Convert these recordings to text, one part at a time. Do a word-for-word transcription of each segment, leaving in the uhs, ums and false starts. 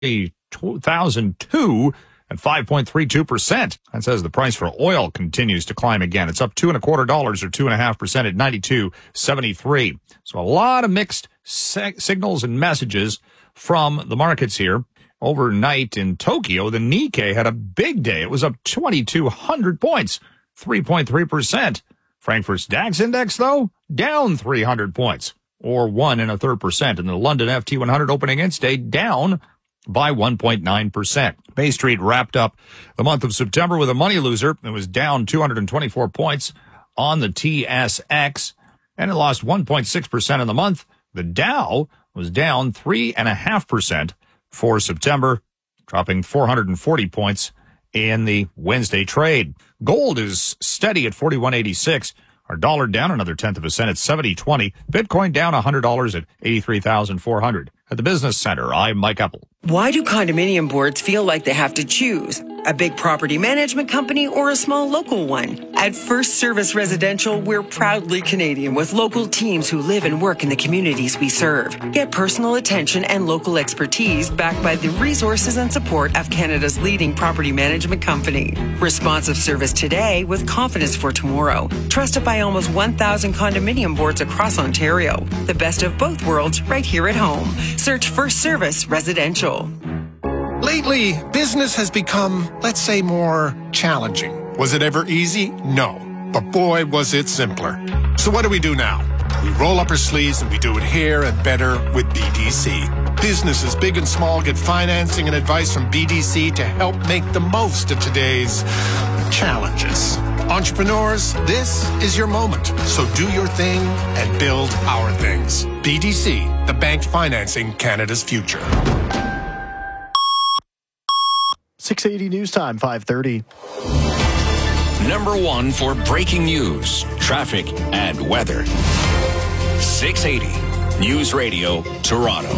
two thousand two at five point three two percent. That says the price for oil continues to climb again. It's up two and a quarter dollars or two and a half percent at ninety-two seventy-three. So a lot of mixed se- signals and messages from the markets here. Overnight in Tokyo, the Nikkei had a big day. It was up twenty-two hundred points, three point three percent. Frankfurt's DAX index, though, down three hundred points, or one and a third percent. And the London F T one hundred opening intraday down by one point nine percent. Bay Street wrapped up the month of September with a money loser. It was down two hundred twenty-four points on the T S X, and it lost one point six percent in the month. The Dow was down three point five percent for September, dropping four hundred forty points in the Wednesday trade. Gold is steady at forty-one eighty-six. Our dollar down another tenth of a cent at seventy twenty. Bitcoin down one hundred dollars at eighty-three thousand four hundred. At the Business Center, I'm Mike Eppel. Why do condominium boards feel like they have to choose? A big property management company or a small local one? At First Service Residential, we're proudly Canadian with local teams who live and work in the communities we serve. Get personal attention and local expertise backed by the resources and support of Canada's leading property management company. Responsive service today with confidence for tomorrow. Trusted by almost one thousand condominium boards across Ontario. The best of both worlds right here at home. Search First Service Residential. Lately, business has become, let's say, more challenging. Was it ever easy? No. But boy, was it simpler. So what do we do now? We roll up our sleeves and we do it here and better with B D C. Businesses big and small get financing and advice from B D C to help make the most of today's challenges. Entrepreneurs, this is your moment. So do your thing and build our things. B D C, the bank financing Canada's future. six eighty News Time, five thirty. Number one for breaking news, traffic, and weather. six eighty News Radio, Toronto.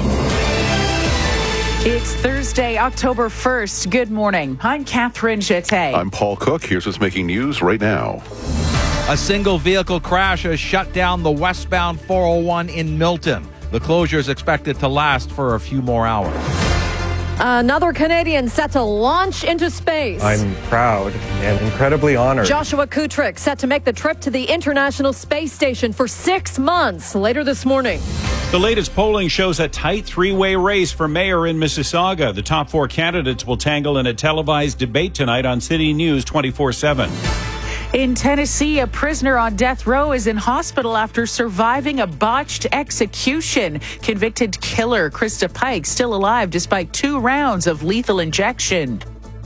It's Thursday, October first. Good morning. I'm Catherine Jeté. I'm Paul Cook. Here's what's making news right now. A single vehicle crash has shut down the westbound four oh one in Milton. The closure is expected to last for a few more hours. Another Canadian set to launch into space. I'm proud and incredibly honored. Joshua Kutrick set to make the trip to the International Space Station for six months later this morning. The latest polling shows a tight three-way race for mayor in Mississauga. The top four candidates will tangle in a televised debate tonight on City News twenty-four seven. In Tennessee, a prisoner on death row is in hospital after surviving a botched execution. Convicted killer Krista Pike still alive despite two rounds of lethal injection.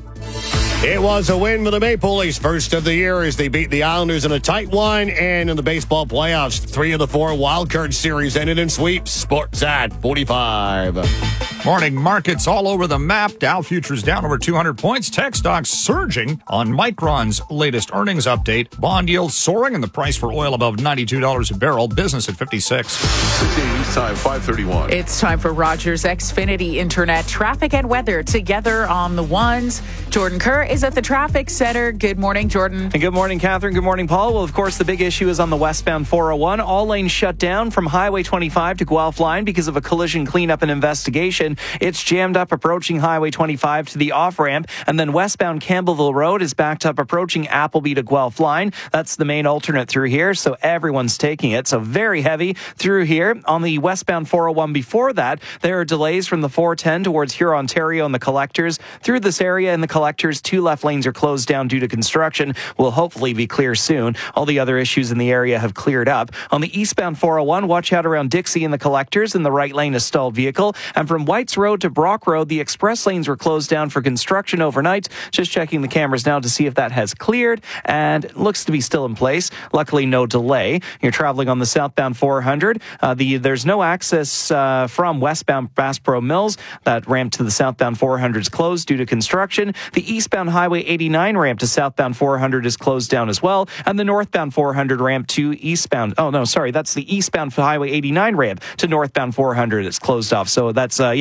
It was a win for the Maple Leafs, first of the year as they beat the Islanders in a tight one. And in the baseball playoffs, three of the four wildcard series ended in sweeps. Sportsat forty-five. Morning markets all over the map. Dow futures down over two hundred points. Tech stocks surging on Micron's latest earnings update. Bond yields soaring and the price for oil above ninety-two dollars a barrel. Business at fifty-six. six eighty News Time, five thirty-one. It's time for Rogers Xfinity Internet traffic and weather together on the ones. Jordan Kerr is at the traffic center. Good morning, Jordan. And good morning, Catherine. Good morning, Paul. Well, of course, the big issue is on the westbound four oh one. All lanes shut down from Highway twenty-five to Guelph Line because of a collision cleanup and investigation. It's jammed up approaching Highway twenty-five to the off-ramp, and then westbound Campbellville Road is backed up approaching Appleby to Guelph Line. That's the main alternate through here, so everyone's taking it. So very heavy through here. On the westbound four oh one before that, there are delays from the four ten towards Hurontario and the Collectors. Through this area in the Collectors, two left lanes are closed down due to construction. Will hopefully be clear soon. All the other issues in the area have cleared up. On the eastbound four oh one, watch out around Dixie and the Collectors. In the right lane, a stalled vehicle. And from Whites Road to Brock Road, the express lanes were closed down for construction overnight. Just checking the cameras now to see if that has cleared, and it looks to be still in place. Luckily, no delay. You're traveling on the southbound four hundred. Uh, the there's no access uh, from westbound Bassboro Mills. That ramp to the southbound four hundred is closed due to construction. The eastbound Highway eighty-nine ramp to southbound four hundred is closed down as well, and the northbound four hundred ramp to eastbound. Oh no, sorry, that's the eastbound Highway eighty-nine ramp to northbound four hundred is closed off. So that's uh, yeah.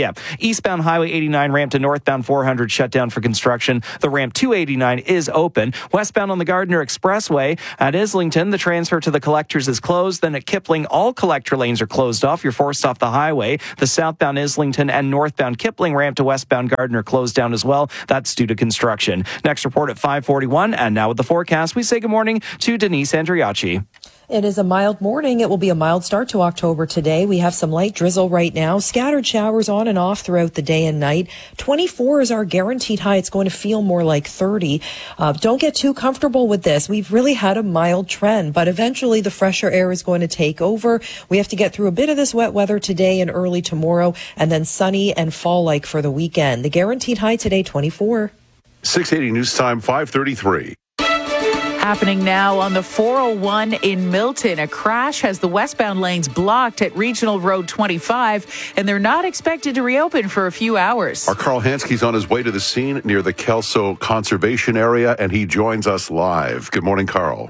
Yeah, eastbound Highway eighty-nine ramp to northbound four hundred shut down for construction. The ramp two eighty-nine is open. Westbound on the Gardiner Expressway at Islington, the transfer to the collectors is closed. Then at Kipling, all collector lanes are closed off. You're forced off the highway. The southbound Islington and northbound Kipling ramp to westbound Gardiner closed down as well. That's due to construction. Next report at five forty-one. And now with the forecast, we say good morning to Denise Andriachi. It is a mild morning. It will be a mild start to October today. We have some light drizzle right now, scattered showers on and off throughout the day and night. twenty-four is our guaranteed high. It's going to feel more like thirty. Uh, don't get too comfortable with this. We've really had a mild trend, but eventually the fresher air is going to take over. We have to get through a bit of this wet weather today and early tomorrow, and then sunny and fall-like for the weekend. The guaranteed high today, twenty-four. six eighty News Time, five thirty-three. Happening now on the four oh one in Milton. A crash has the westbound lanes blocked at Regional Road twenty-five, and they're not expected to reopen for a few hours. Our Carl Hanske's on his way to the scene near the Kelso Conservation Area, and he joins us live. Good morning, Carl.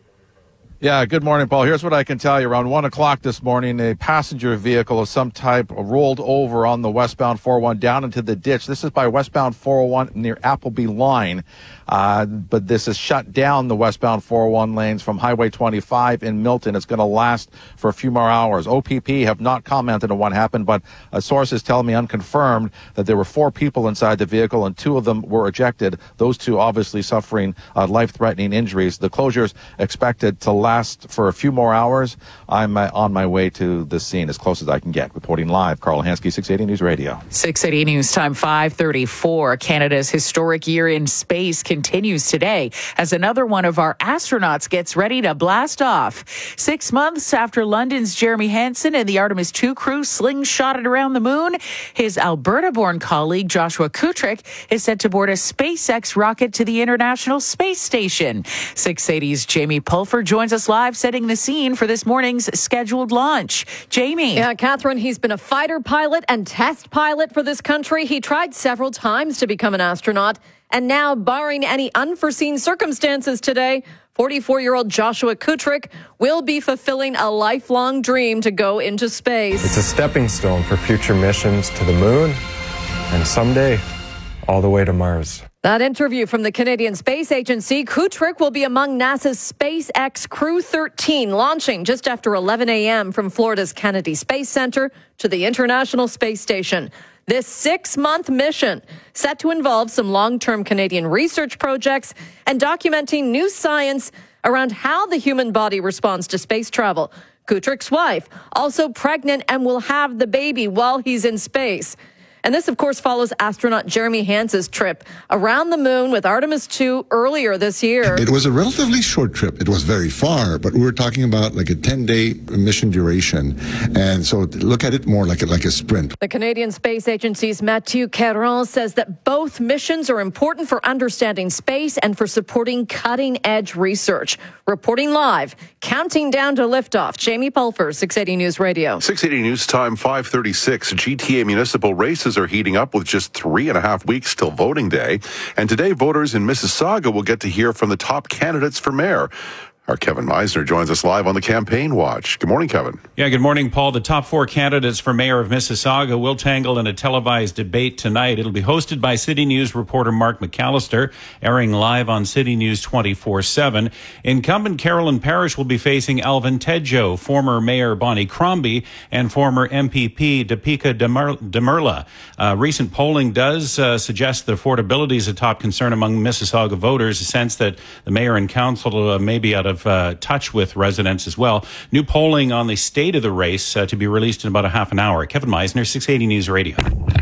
Yeah, good morning, Paul. Here's what I can tell you. Around one o'clock this morning, a passenger vehicle of some type rolled over on the westbound four oh one down into the ditch. This is by westbound four oh one near Appleby Line. Uh, but this has shut down the westbound four oh one lanes from Highway twenty-five in Milton. It's going to last for a few more hours. O P P have not commented on what happened, but a source is telling me unconfirmed that there were four people inside the vehicle and two of them were ejected. Those two obviously suffering uh, life-threatening injuries. The closure's expected to last for a few more hours. I'm uh, on my way to the scene as close as I can get. Reporting live, Carl Hansky, six eighty News Radio. six eighty News Time, five thirty-four. Canada's historic year in space continues today as another one of our astronauts gets ready to blast off. Six months after London's Jeremy Hansen and the Artemis two crew slingshotted around the moon, his Alberta-born colleague Joshua Kutrick is set to board a SpaceX rocket to the International Space Station. six eighty's Jamie Pulfer joins us live, setting the scene for this morning's scheduled launch. Jamie. Yeah, Catherine, he's been a fighter pilot and test pilot for this country. He tried several times to become an astronaut. And now, barring any unforeseen circumstances today, forty-four-year-old Joshua Kutrick will be fulfilling a lifelong dream to go into space. It's a stepping stone for future missions to the moon and someday all the way to Mars. That interview from the Canadian Space Agency, Kutrick will be among NASA's SpaceX Crew thirteen, launching just after eleven a.m. from Florida's Kennedy Space Center to the International Space Station. This six-month mission set to involve some long-term Canadian research projects and documenting new science around how the human body responds to space travel. Kutrick's wife, also pregnant and will have the baby while he's in space. And this, of course, follows astronaut Jeremy Hansen's trip around the moon with Artemis two earlier this year. It was a relatively short trip. It was very far, but we were talking about like a ten-day mission duration. And so look at it more like a, like a sprint. The Canadian Space Agency's Mathieu Caron says that both missions are important for understanding space and for supporting cutting-edge research. Reporting live, counting down to liftoff, Jamie Pulfer, six eighty News Radio. six eighty News Time, five thirty-six. G T A municipal races are heating up with just three and a half weeks till voting day. And today, voters in Mississauga will get to hear from the top candidates for mayor. Our Kevin Meisner joins us live on the Campaign Watch. Good morning, Kevin. Yeah, good morning, Paul. The top four candidates for mayor of Mississauga will tangle in a televised debate tonight. It'll be hosted by City News reporter Mark McAllister, airing live on City News twenty-four seven. Incumbent Carolyn Parrish will be facing Alvin Tedjo, former Mayor Bonnie Crombie, and former M P P Deepika Demirla. Uh, recent polling does uh, suggest that affordability is a top concern among Mississauga voters, a sense that the mayor and council uh, may be out of Of, uh, touch with residents as well. New polling on the state of the race uh, to be released in about a half an hour. Kevin Meisner, six eighty News Radio.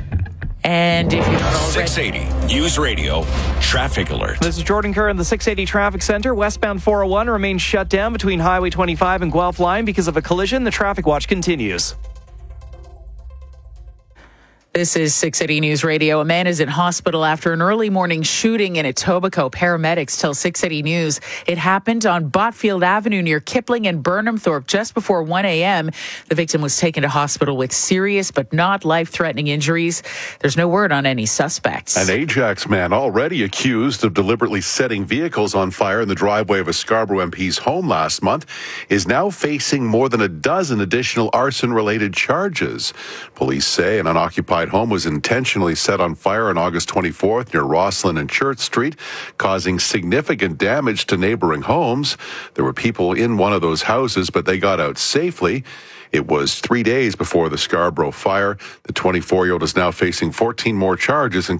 And if you're not already... six eighty News Radio Traffic Alert. This is Jordan Kerr in the six eighty Traffic Center. Westbound four oh one remains shut down between Highway twenty-five and Guelph Line because of a collision. The traffic watch continues. This is six eighty News Radio. A man is in hospital after an early morning shooting in Etobicoke. Paramedics tell six eighty News it happened on Botfield Avenue near Kipling and Burnhamthorpe just before one a.m. The victim was taken to hospital with serious but not life-threatening injuries. There's no word on any suspects. An Ajax man already accused of deliberately setting vehicles on fire in the driveway of a Scarborough M P's home last month is now facing more than a dozen additional arson-related charges. Police say an unoccupied occupied home was intentionally set on fire on August twenty-fourth near Rosslyn and Church Street, causing significant damage to neighboring homes. There were people in one of those houses, but they got out safely. It was three days before the Scarborough fire. The twenty-four-year-old is now facing fourteen more charges,